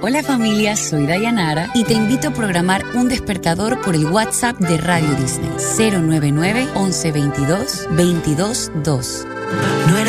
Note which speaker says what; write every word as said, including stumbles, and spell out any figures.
Speaker 1: Hola familia, soy Dayanara y te invito a programar un despertador por el WhatsApp de Radio Disney cero nueve nueve, once veintidós, veintidós dos.
Speaker 2: No era